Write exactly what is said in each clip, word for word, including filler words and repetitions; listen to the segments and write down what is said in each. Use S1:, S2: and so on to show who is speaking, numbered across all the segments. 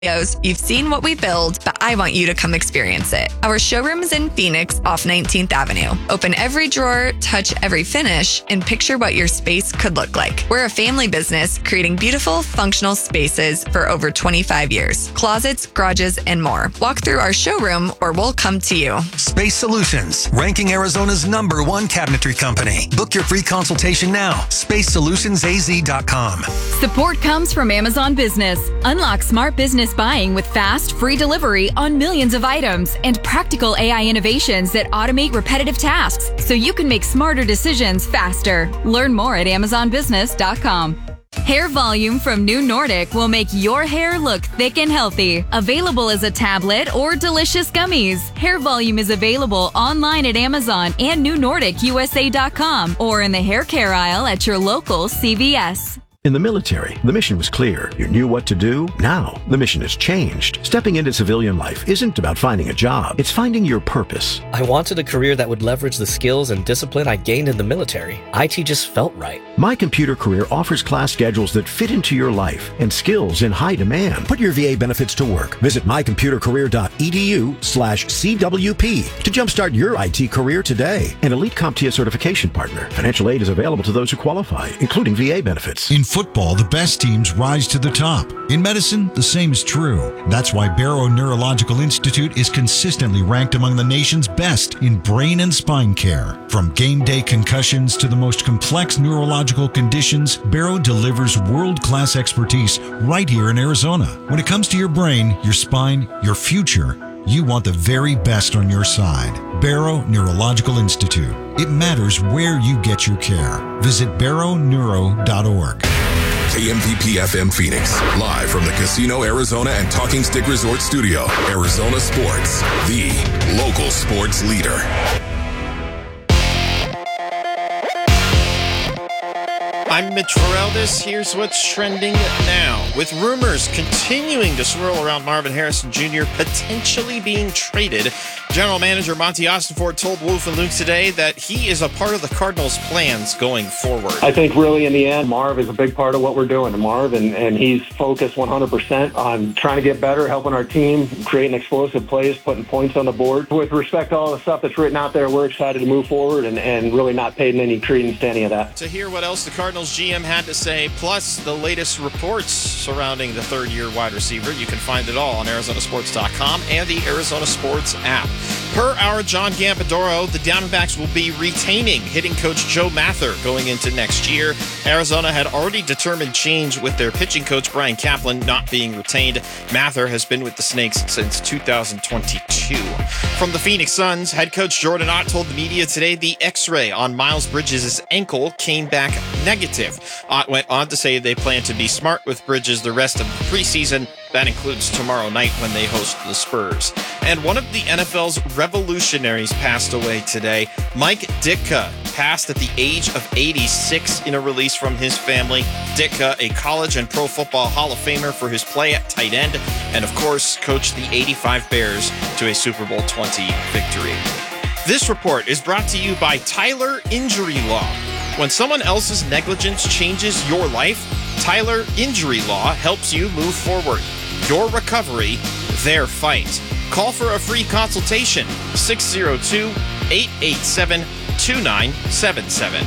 S1: You've seen what we build, but I want you to come experience it. Our showroom is in Phoenix off nineteenth Avenue. Open every drawer, touch every finish, and picture what your space could look like. We're a family business creating beautiful, functional spaces for over twenty-five years. Closets, garages, and more. Walk through our showroom or we'll come to you.
S2: Space Solutions, ranking Arizona's number one cabinetry company. Book your free consultation now. space solutions a z dot com.
S3: Support comes from Amazon Business. Unlock smart business buying with fast, free delivery on millions of items and practical A I innovations that automate repetitive tasks so you can make smarter decisions faster. Learn more at amazon business dot com. Hair Volume from New Nordic will make your hair look thick and healthy. Available as a tablet or delicious gummies. Hair Volume is available online at Amazon and new nordic u s a dot com or in the hair care aisle at your local C V S.
S4: In the military, the mission was clear. You knew what to do. Now, the mission has changed. Stepping into civilian life isn't about finding a job. It's finding your purpose.
S5: I wanted a career that would leverage the skills and discipline I gained in the military. I T just felt right.
S4: My Computer Career offers class schedules that fit into your life and skills in high demand. Put your V A benefits to work. Visit my computer career dot e d u slash c w p to jumpstart your I T career today. An elite CompTIA certification partner. Financial aid is available to those who qualify, including V A benefits.
S6: In football, the best teams rise to the top. In medicine, the same is true. That's why Barrow Neurological Institute is consistently ranked among the nation's best in brain and spine care. From game day concussions to the most complex neurological conditions, Barrow delivers world-class expertise right here in Arizona. When it comes to your brain, your spine, your future, you want the very best on your side. Barrow Neurological Institute. It matters where you get your care. Visit barrow neuro dot org.
S7: K M V P F M Phoenix, live from the Casino Arizona and Talking Stick Resort Studio. Arizona Sports, the local sports leader.
S8: I'm Mitch Feraldis. Here's what's trending now. With rumors continuing to swirl around Marvin Harrison Junior potentially being traded, General Manager Monty Ossenfort told Wolf and Luke today that he is a part of the Cardinals' plans going forward.
S9: I think really in the end, Marv is a big part of what we're doing. Marv, and, and he's focused one hundred percent on trying to get better, helping our team, creating explosive plays, putting points on the board. With respect to all the stuff that's written out there, we're excited to move forward and, and really not paying any credence to any of that.
S8: To hear what else the Cardinals G M had to say, plus the latest reports surrounding the third-year wide receiver, you can find it all on arizona sports dot com and the Arizona Sports app. Per our John Gambadoro, the Diamondbacks will be retaining hitting coach Joe Mather going into next year. Arizona had already determined change with their pitching coach Brian Kaplan not being retained. Mather has been with the Snakes since two thousand twenty-two. From the Phoenix Suns, head coach Jordan Ott told the media today the X-ray on Miles Bridges' ankle came back negative. Ott went on to say they plan to be smart with Bridges the rest of the preseason. That includes tomorrow night when they host the Spurs. And one of the N F L's revolutionaries passed away today. Mike Ditka passed at the age of eighty-six in a release from his family. Ditka, a college and pro football Hall of Famer for his play at tight end, and of course, coached the eighty-five Bears to a Super Bowl twenty victory. This report is brought to you by Tyler Injury Law. When someone else's negligence changes your life, Tyler Injury Law helps you move forward. Your recovery, their fight. Call for a free consultation, six oh two, eight eight seven, two nine seven seven.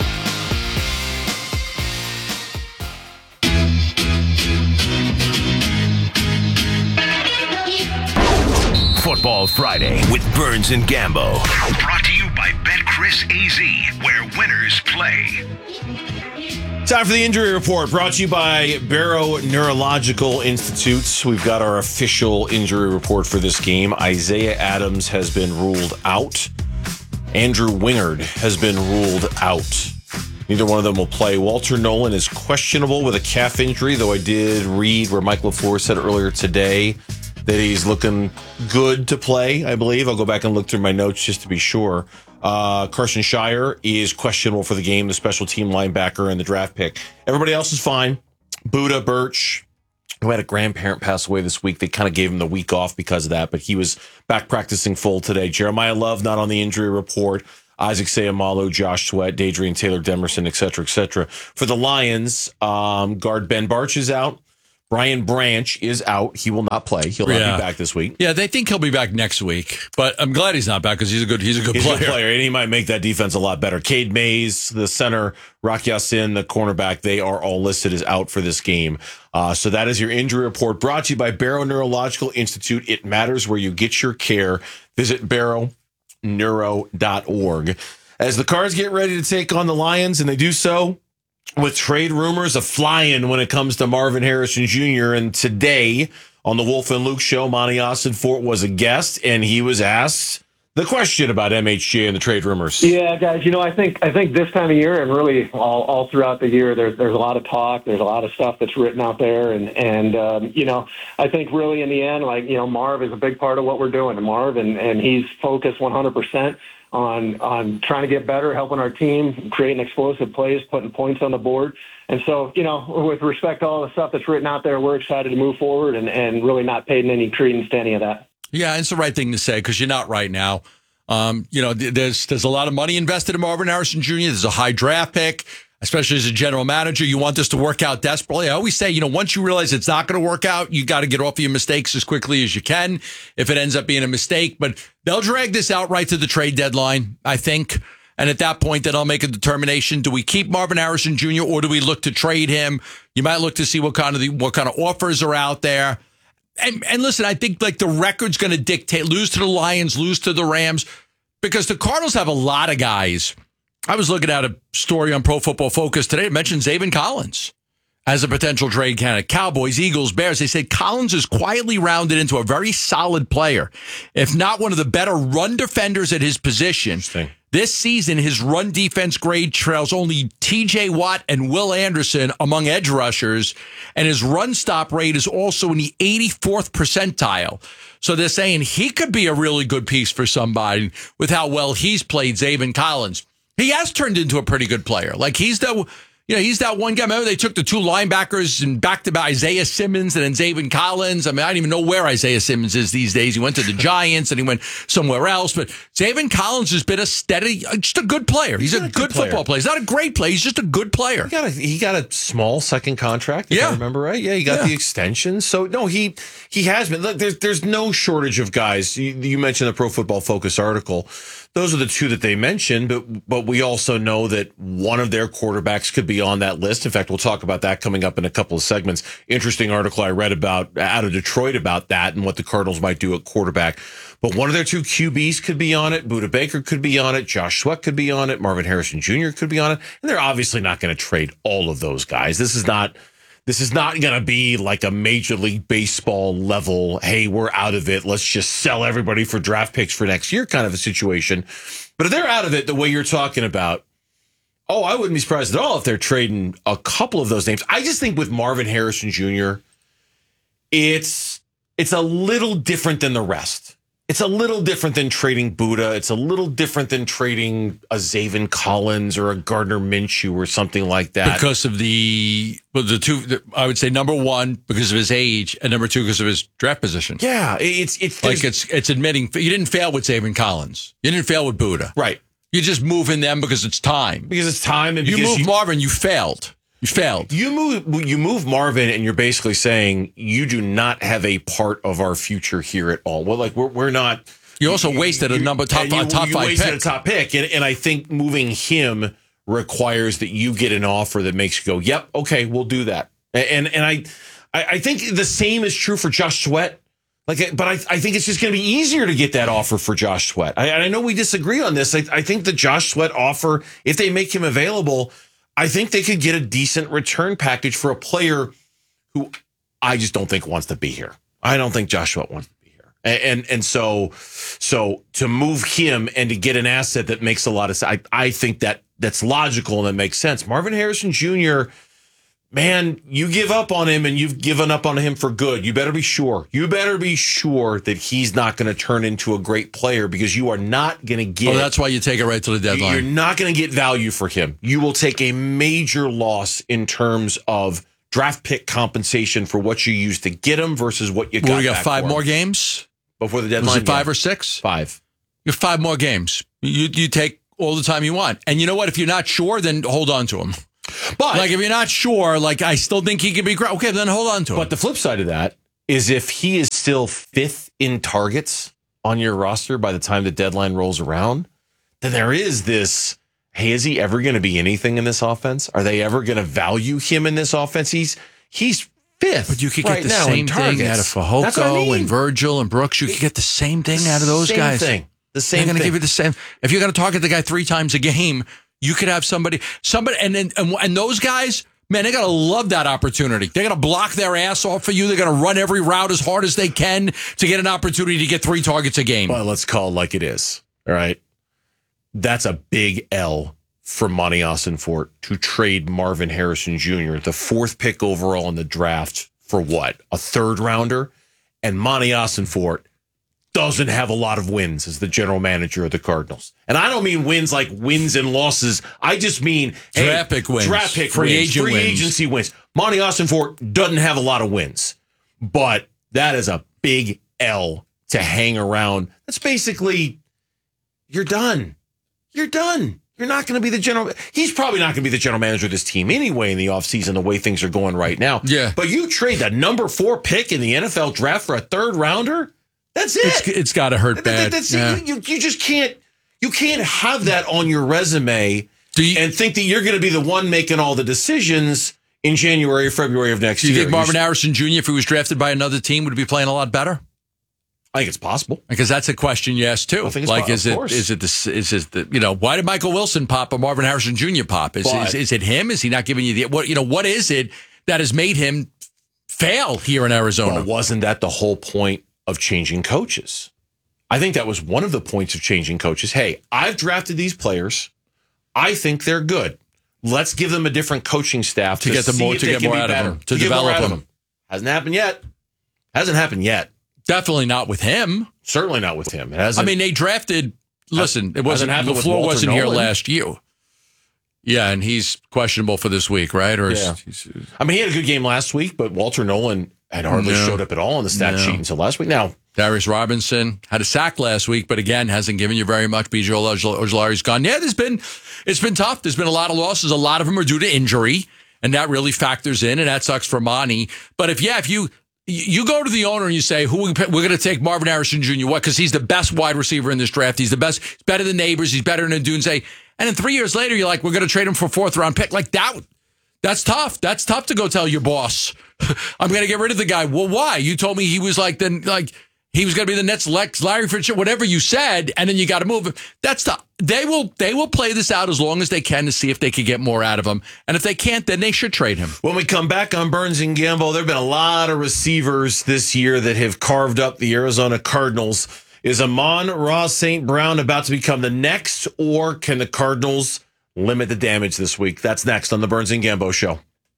S10: Football Friday with Burns and Gambo.
S11: Brought to you by BetCris A Z, where winners play.
S12: Time for the injury report, brought to you by Barrow Neurological Institute. We've got our official injury report for this game. Isaiah Adams has been ruled out. Andrew Wingard has been ruled out. Neither one of them will play. Walter Nolan is questionable with a calf injury, though I did read where Mike LaFleur said earlier today that he's looking good to play, I believe. I'll go back and look through my notes just to be sure. Uh, Carson Shire is questionable for the game, the special team linebacker and the draft pick. Everybody else is fine. Buda Birch, who had a grandparent pass away this week, they kind of gave him the week off because of that, but he was back practicing full today. Jeremiah Love not on the injury report. Isaac Seumalo, Josh Sweat, Dadrian Taylor Demerson, et cetera, et cetera. For the Lions, um, guard Ben Barch is out. Brian Branch is out. He will not play. He'll not
S13: Yeah.
S12: be back this week.
S13: Yeah, they think he'll be back next week, but I'm glad he's not back because he's a good he's a good
S12: He's
S13: player.
S12: a good player, and he might make that defense a lot better. Cade Mays, the center, Rock Ya-Sin, the cornerback, they are all listed as out for this game. Uh, so that is your injury report brought to you by Barrow Neurological Institute. It matters where you get your care. Visit barrow neuro dot org. As the Cards get ready to take on the Lions, and they do so with trade rumors a flying when it comes to Marvin Harrison Junior And today on the Wolf and Luke show, Monty Austin-Fort was a guest, and he was asked the question about M H J and the trade rumors.
S9: Yeah, guys, you know, I think I think this time of year and really all, all throughout the year, there's there's a lot of talk. There's a lot of stuff that's written out there. And, and um, you know, I think really in the end, like, you know, Marv is a big part of what we're doing. And Marv, and, and he's focused one hundred percent on on trying to get better, helping our team, creating explosive plays, putting points on the board. And so, you know, with respect to all the stuff that's written out there, we're excited to move forward and, and really not paying any credence to any of that.
S13: Yeah, it's the right thing to say because you're not right now. Um, you know, there's there's a lot of money invested in Marvin Harrison Junior There's a high draft pick, especially as a general manager. You want this to work out desperately. I always say, you know, once you realize it's not going to work out, you got to get off of your mistakes as quickly as you can if it ends up being a mistake. But they'll drag this out right to the trade deadline, I think. And at that point, then I'll make a determination. Do we keep Marvin Harrison Junior or do we look to trade him? You might look to see what kind of the, what kind of offers are out there. And, and listen, I think like the record's going to dictate lose to the Lions, lose to the Rams, because the Cardinals have a lot of guys. I was looking at a story on Pro Football Focus today. It mentioned Zaven Collins as a potential trade candidate. Cowboys, Eagles, Bears. They said Collins is quietly rounded into a very solid player, if not one of the better run defenders at his position. This season, his run defense grade trails only T J Watt and Will Anderson among edge rushers, and his run stop rate is also in the eighty-fourth percentile. So they're saying he could be a really good piece for somebody with how well he's played, Zaven Collins. He has turned into a pretty good player. Like he's the... You know, he's that one guy. Remember, they took the two linebackers and back to back Isaiah Simmons and then Zaven Collins. I mean, I don't even know where Isaiah Simmons is these days. He went to the Giants and he went somewhere else. But Zaven Collins has been a steady, just a good player. He's, he's a, a good, good football player. He's not a great player. He's just a good player.
S12: He got a, he got a small second contract, if
S13: yeah.
S12: I remember right. Yeah, he got yeah. the extension. So, no, he he has been. Look, there's, there's no shortage of guys. You, you mentioned the Pro Football Focus article. Those are the two that they mentioned, but but we also know that one of their quarterbacks could be on that list. In fact, we'll talk about that coming up in a couple of segments. Interesting article I read about out of Detroit about that and what the Cardinals might do at quarterback. But one of their two Q Bs could be on it. Budda Baker could be on it. Josh Sweat could be on it. Marvin Harrison Junior could be on it. And they're obviously not going to trade all of those guys. This is not... This is not going to be like a Major League Baseball level, hey, we're out of it, let's just sell everybody for draft picks for next year kind of a situation. But if they're out of it the way you're talking about, oh, I wouldn't be surprised at all if they're trading a couple of those names. I just think with Marvin Harrison Junior, it's it's a little different than the rest. It's a little different than trading Budda. It's a little different than trading a Zaven Collins or a Gardner Minshew or something like that.
S13: Because of the, well, the two, the, I would say number one, because of his age, and number two, because of his draft position.
S12: Yeah, it's it's
S13: like it's it's admitting you didn't fail with Zaven Collins. You didn't fail with Budda.
S12: Right.
S13: You just move in them because it's time.
S12: Because it's time. And
S13: you
S12: because
S13: move
S12: you,
S13: Marvin, you failed. You failed.
S12: You move you move Marvin, and you're basically saying you do not have a part of our future here at all. Well, like we're we're not.
S13: You also wasted
S12: you,
S13: a number top
S12: you,
S13: a top
S12: you
S13: five
S12: wasted
S13: pick.
S12: a top pick, and, and I think moving him requires that you get an offer that makes you go, "Yep, okay, we'll do that." And and I I think the same is true for Josh Sweat. Like, but I I think it's just going to be easier to get that offer for Josh Sweat. I, I know we disagree on this. I, I think the Josh Sweat offer, if they make him available, I think they could get a decent return package for a player who I just don't think wants to be here. I don't think Josh Sweat wants to be here. And and, and so so to move him and to get an asset that makes a lot of sense, I, I think that that's logical and that makes sense. Marvin Harrison Junior, man, you give up on him and you've given up on him for good. You better be sure. You better be sure that he's not going to turn into a great player because you are not going to get...
S13: Oh, that's why you take it right to the deadline.
S12: You're not going to get value for him. You will take a major loss in terms of draft pick compensation for what you used to get him versus what you got.
S13: Well, we got
S12: back
S13: five
S12: for
S13: more
S12: him.
S13: games
S12: Before the deadline?
S13: Was it five
S12: yeah.
S13: or six?
S12: Five.
S13: You have five more games. You, you take all the time you want. And you know what? If you're not sure, then hold on to him.
S12: But
S13: like, if you're not sure, like, I still think he could be great. Okay, then hold on to him.
S12: But the flip side of that is if he is still fifth in targets on your roster by the time the deadline rolls around, then there is this, hey, is he ever going to be anything in this offense? Are they ever going to value him in this offense? He's he's fifth.
S13: But you could
S12: right
S13: get the
S12: now
S13: same
S12: in
S13: thing out of Fehoko I mean. and Virgil and Brooks. You could get the same thing out of those
S12: same
S13: guys.
S12: Thing. The same
S13: They're going to
S12: thing.
S13: give you the same. If you're going to target the guy three times a game, you could have somebody, somebody, and and, and those guys, man, they're going to love that opportunity. They're going to block their ass off for you. They're going to run every route as hard as they can to get an opportunity to get three targets a game.
S12: Well, let's call it like it is. All right. That's a big L for Monty Ossenfort to trade Marvin Harrison Junior, the fourth pick overall in the draft, for what? A third rounder? And Monty Ossenfort doesn't have a lot of wins as the general manager of the Cardinals. And I don't mean wins like wins and losses. I just mean hey,
S13: draft pick wins,
S12: draft pick
S13: free
S12: wins,
S13: agent
S12: free
S13: wins.
S12: agency wins. Monty Ossenfort doesn't have a lot of wins, but that is a big L to hang around. That's basically, you're done. You're done. You're not going to be the general. He's probably not going to be the general manager of this team anyway in the offseason, the way things are going right now.
S13: Yeah.
S12: But you trade the number four pick in the N F L draft for a third rounder? That's it.
S13: It's, it's got to hurt bad.
S12: That's,
S13: yeah.
S12: you, you, you just can't. You can't have that on your resume you, and think that you're going to be the one making all the decisions in January or February of next
S13: year. Do you
S12: year.
S13: think Marvin you Harrison Junior, if he was drafted by another team, would be playing a lot better?
S12: I think it's possible,
S13: because that's a question you ask too.
S12: I think it's
S13: like,
S12: po-
S13: is it is it the is it the you know why did Michael Wilson pop or Marvin Harrison Junior pop? Is,
S12: but,
S13: is is it him? Is he not giving you the what? You know what is it that has made him fail here in Arizona?
S12: Well, wasn't that the whole point of changing coaches? I think that was one of the points of changing coaches. Hey, I've drafted these players. I think they're good. Let's give them a different coaching staff
S13: to, to get them more to get more out of them to, to develop them. them.
S12: Hasn't happened yet. Hasn't happened yet.
S13: Definitely not with him.
S12: Certainly not with him. It hasn't.
S13: I mean, they drafted. Listen, it wasn't.
S12: LaFleur
S13: wasn't here
S12: Nolan.
S13: last year. Yeah, and he's questionable for this week, right? Or
S12: yeah.
S13: he's, he's,
S12: I mean, he had a good game last week, but Walter Nolan had hardly
S13: no,
S12: showed up at all on the stat
S13: no.
S12: sheet until last week. Now,
S13: Darius Robinson had a sack last week, but again, hasn't given you very much. B J Ojulari's gone. Yeah, there's been it's been tough. There's been a lot of losses. A lot of them are due to injury, and that really factors in, and that sucks for Monty. But if yeah, if you you go to the owner and you say, "Who we're going to take Marvin Harrison Junior What? Because he's the best wide receiver in this draft. He's the best. He's better than Neighbors. He's better than Dunze." And then three years later, you're like, "We're going to trade him for a fourth round pick." Like that. That's tough. That's tough to go tell your boss, "I'm going to get rid of the guy." Well, why? You told me he was like then like. He was going to be the next Lex, Larry Fitzgerald, whatever you said, and then you got to move him. That's the they will they will play this out as long as they can to see if they can get more out of him, and if they can't, then they should trade him.
S12: When we come back on Burns and Gambo, there have been a lot of receivers this year that have carved up the Arizona Cardinals. Is Amon-Ra Saint Brown about to become the next, or can the Cardinals limit the damage this week? That's next on the Burns and Gambo Show.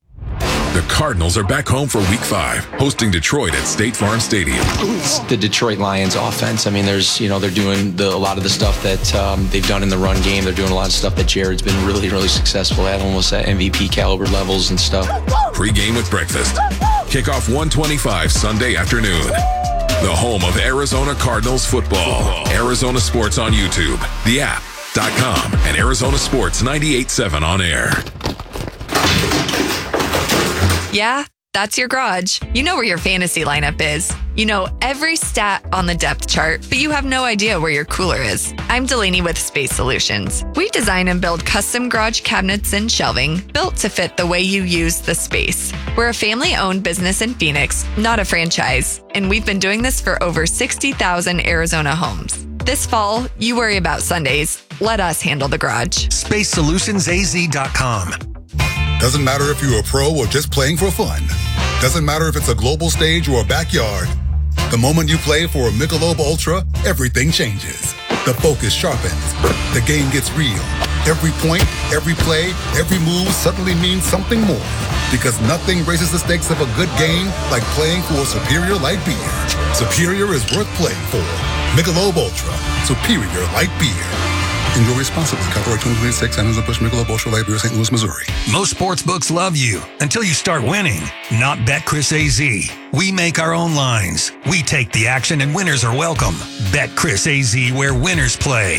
S7: The Cardinals are back home for week five, hosting Detroit at State Farm Stadium.
S14: The Detroit Lions offense, I mean, there's, you know, they're doing the, a lot of the stuff that um, they've done in the run game. They're doing a lot of stuff that Jared's been really, really successful at, almost at M V P caliber levels and stuff.
S7: Pre-game with breakfast. Kickoff one twenty-five Sunday afternoon. The home of Arizona Cardinals football. Arizona Sports on YouTube, the app dot com, and Arizona Sports ninety-eight point seven on air.
S1: Yeah, that's your garage. You know where your fantasy lineup is. You know every stat on the depth chart, but you have no idea where your cooler is. I'm Delaney with Space Solutions. We design and build custom garage cabinets and shelving built to fit the way you use the space. We're a family-owned business in Phoenix, not a franchise, and we've been doing this for over sixty thousand Arizona homes. This fall, you worry about Sundays. Let us handle the garage.
S2: space solutions a z dot com.
S15: Doesn't matter if you're a pro or just playing for fun. Doesn't matter if it's a global stage or a backyard. The moment you play for a Michelob Ultra, everything changes. The focus sharpens. The game gets real. Every point, every play, every move suddenly means something more. Because nothing raises the stakes of a good game like playing for a superior light beer. Superior is worth playing for. Michelob Ultra. Superior light beer. Enjoy responsibly. Copyright twenty twenty-six, Anheuser-Busch Michelob Ultra Light Beer, Saint Louis, Missouri.
S2: Most sports books love you until you start winning. Not BetCris A Z. We make our own lines. We take the action and winners are welcome. BetCris A Z, where winners play.
S14: twenty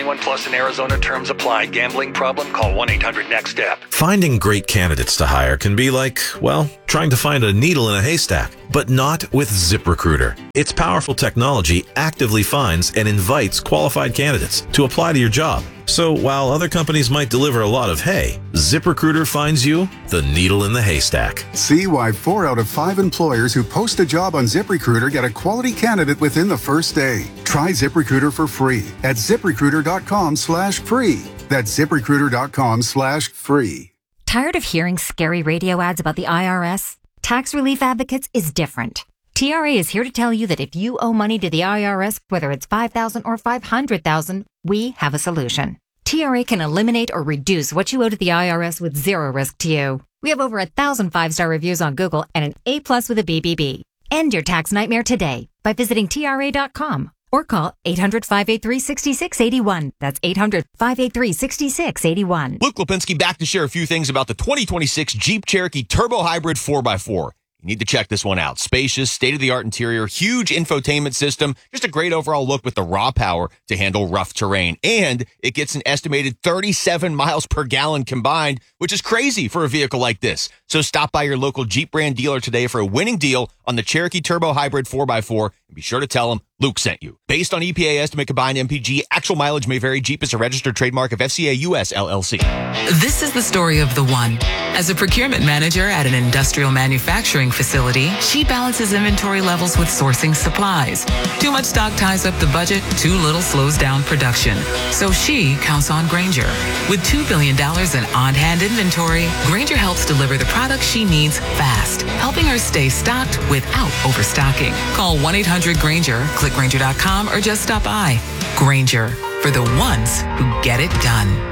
S2: twenty-one plus in Arizona. Terms apply. Gambling problem? Call one eight hundred next step.
S16: Finding great candidates to hire can be like, well, trying to find a needle in a haystack, but not with ZipRecruiter. Its powerful technology actively finds and invites qualified candidates to apply to your job. So while other companies might deliver a lot of hay, ZipRecruiter finds you the needle in the haystack.
S17: See why four out of five employers who post a job on ZipRecruiter get a quality candidate within the first day. Try ZipRecruiter for free at ZipRecruiter.com slash free. That's ZipRecruiter.com slash free.
S18: Tired of hearing scary radio ads about the I R S? Tax Relief Advocates is different. T R A is here to tell you that if you owe money to the I R S, whether it's five thousand dollars or five hundred thousand dollars, we have a solution. T R A can eliminate or reduce what you owe to the I R S with zero risk to you. We have over a thousand five-star reviews on Google and an A plus with a B B B. End your tax nightmare today by visiting T R A dot com or call eight hundred, five eight three, six six eight one. That's eight hundred, five eight three, six six eight one.
S19: Luke Lipinski back to share a few things about the twenty twenty-six Jeep Cherokee Turbo Hybrid four by four. You need to check this one out. Spacious, state-of-the-art interior, huge infotainment system, just a great overall look with the raw power to handle rough terrain. And it gets an estimated thirty-seven miles per gallon combined, which is crazy for a vehicle like this. So stop by your local Jeep brand dealer today for a winning deal on the Cherokee Turbo Hybrid four by four. And be sure to tell them Luke sent you. Based on E P A estimate combined M P G, actual mileage may vary. Jeep is a registered trademark of F C A U S L L C.
S20: This is the story of the one. As a procurement manager at an industrial manufacturing facility, she balances inventory levels with sourcing supplies. Too much stock ties up the budget, too little slows down production. So she counts on Grainger. With two billion dollars in on-hand inventory, Grainger helps deliver the products she needs fast, helping her stay stocked without overstocking. Call one eight hundred Grainger, click Grainger dot com, or just stop by. Grainger, for the ones who get it done.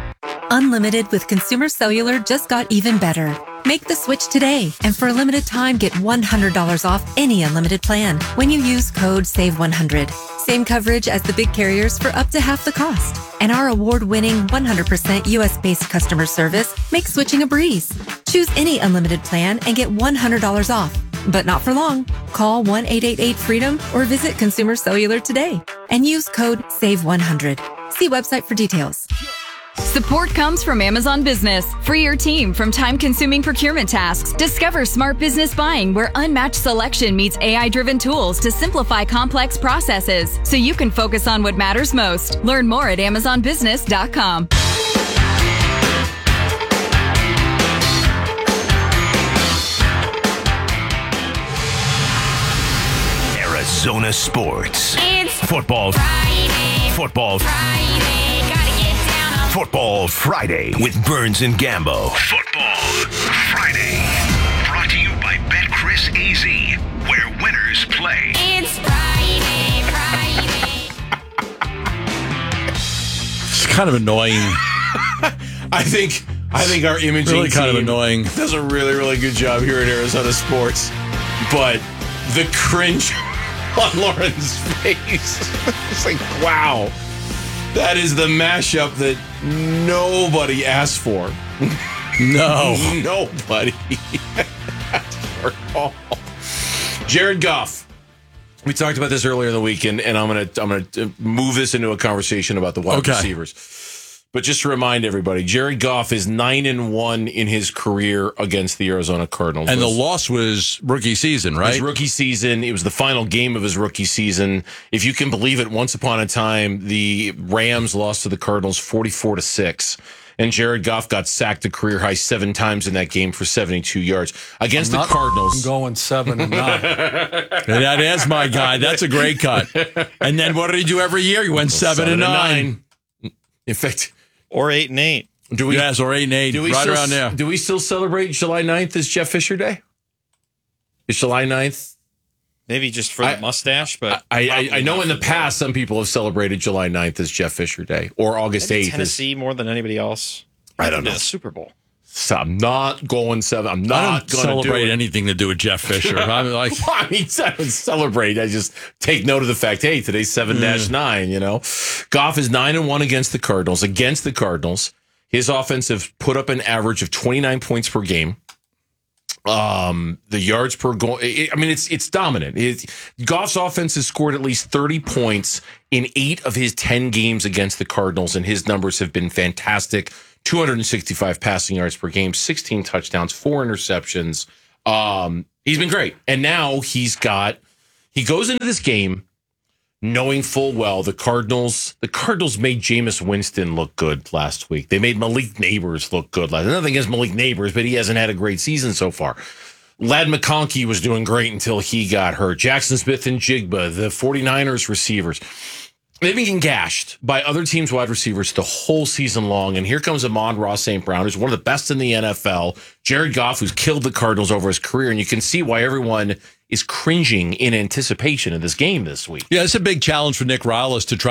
S21: Unlimited with Consumer Cellular just got even better. Make the switch today, and for a limited time, get one hundred dollars off any unlimited plan when you use code save one hundred. Same coverage as the big carriers for up to half the cost. And our award-winning one hundred percent U S-based customer service makes switching a breeze. Choose any unlimited plan and get one hundred dollars off. But not for long. Call one eight eight eight freedom or visit Consumer Cellular today and use code save one hundred. See website for details.
S3: Support comes from Amazon Business. Free your team from time-consuming procurement tasks. Discover smart business buying where unmatched selection meets A I-driven tools to simplify complex processes so you can focus on what matters most. Learn more at amazon business dot com.
S10: Arizona Sports.
S11: It's
S10: Football
S11: Friday.
S10: Football
S11: Friday. Gotta get down on
S10: Football Friday with Burns and Gambo.
S11: Football Friday. Brought to you by BetCris A Z, where winners play. It's Friday, Friday.
S13: It's kind of annoying.
S12: I think I think our imaging
S13: really kind
S12: team
S13: of annoying.
S12: does a really, really good job here at Arizona Sports. But the cringe on Lauren's face. It's like, wow. That is the mashup that nobody asked for.
S13: No.
S12: Nobody asked for at all. Jared Goff. We talked about this earlier in the weekend, and I'm gonna I'm gonna move this into a conversation about the wide
S13: Okay.
S12: receivers. But just to remind everybody, Jared Goff is nine and one in his career against the Arizona Cardinals.
S13: And the loss was rookie season, right?
S12: His rookie season. It was the final game of his rookie season. If you can believe it, once upon a time, the Rams lost to the Cardinals forty-four to six. And Jared Goff got sacked a career high seven times in that game for seventy-two yards against
S22: I'm
S12: the
S22: not-
S12: Cardinals.
S22: I'm going seven and nine.
S13: That is my guy. That's a great cut. And then what did he do every year? He went seven,
S12: Seven
S13: and
S12: and
S13: nine.
S12: nine. In fact,
S8: or eight and eight.
S12: Do we?
S13: Yes, or eight and eight.
S12: Do we
S13: right
S12: still,
S13: around there.
S12: Do we still celebrate July ninth as Jeff Fisher Day? Is July ninth?
S8: Maybe just for the
S12: I-
S8: mustache, but
S12: I, I, I know
S8: probably
S12: in the
S8: not.
S12: past some people have celebrated July ninth as Jeff Fisher Day or August
S8: Maybe
S12: eighth as
S8: Tennessee more than anybody else.
S12: I don't
S8: Did
S12: know.
S8: the Super Bowl.
S12: So I'm not going seven. I'm
S13: I
S12: not
S13: don't
S12: going to
S13: celebrate
S12: do it.
S13: anything to do with Jeff Fisher. I'm like,
S12: I mean, I don't celebrate. I just take note of the fact, hey, today's seven dash nine, you know. Goff is nine and one against the Cardinals. Against the Cardinals, his offense have put up an average of twenty-nine points per game. Um, the yards per goal. I mean, it's it's dominant. It, Goff's offense has scored at least thirty points in eight of his ten games against the Cardinals, and his numbers have been fantastic. two hundred sixty-five passing yards per game, sixteen touchdowns, four interceptions. Um, he's been great. And now he's got, he goes into this game knowing full well the Cardinals, the Cardinals made Jameis Winston look good last week. They made Malik Neighbors look good last week. Nothing against Malik Neighbors, but he hasn't had a great season so far. Ladd McConkey was doing great until he got hurt. Jackson Smith and Jigba, the 49ers receivers, they've been getting gashed by other teams' wide receivers the whole season long. And here comes Amon-Ra Saint Brown, who's one of the best in the N F L. Jared Goff, who's killed the Cardinals over his career. And you can see why everyone is cringing in anticipation of this game this week.
S13: Yeah, it's a big challenge for Nick Rallis to try